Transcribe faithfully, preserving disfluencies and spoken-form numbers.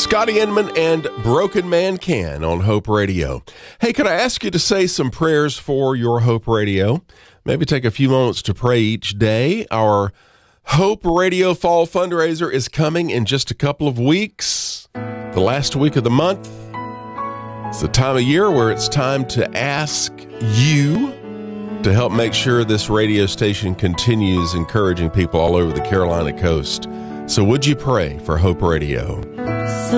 Scotty Inman and Broken Man Can on Hope Radio. Hey, could I ask you to say some prayers for your Hope Radio? Maybe take a few moments to pray each day. Our Hope Radio Fall Fundraiser is coming in just a couple of weeks. The last week of the month. It's the time of year where it's time to ask you to help make sure this radio station continues encouraging people all over the Carolina coast. So would you pray for Hope Radio?